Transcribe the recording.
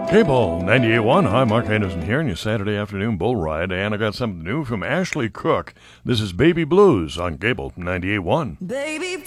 Cable 98.1. Hi, Mark Anderson here in your Saturday afternoon bull ride, and I got something new from Ashley Cook. This is Baby Blues on Cable 98.1. Baby